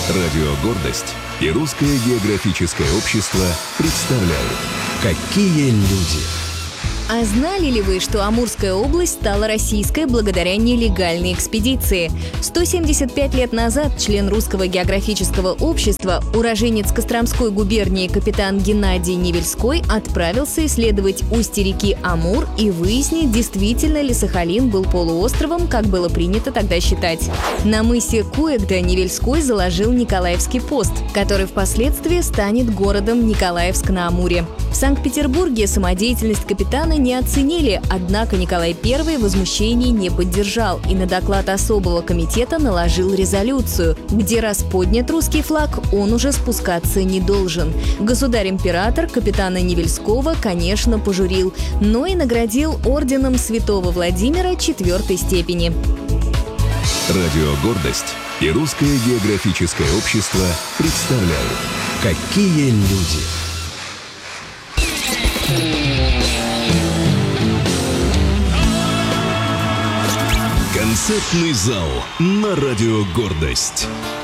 Радио «Гордость» и Русское географическое общество представляют «Какие люди». А знали ли вы, что Амурская область стала российской благодаря нелегальной экспедиции? 175 лет назад член Русского географического общества, уроженец Костромской губернии капитан Геннадий Невельской отправился исследовать устье реки Амур и выяснить, действительно ли Сахалин был полуостровом, как было принято тогда считать. На мысе Куэгда Невельской заложил Николаевский пост, который впоследствии станет городом Николаевск на Амуре. В Санкт-Петербурге самодеятельность капитана не оценили, однако Николай I возмущений не поддержал и на доклад особого комитета наложил резолюцию, где раз поднят русский флаг, он уже спускаться не должен. Государь-император капитана Невельского, конечно, пожурил, но и наградил орденом Святого Владимира 4-й степени. Радио «Гордость» и Русское географическое общество представляют «Какие люди». Концертный зал на радио «Гордость».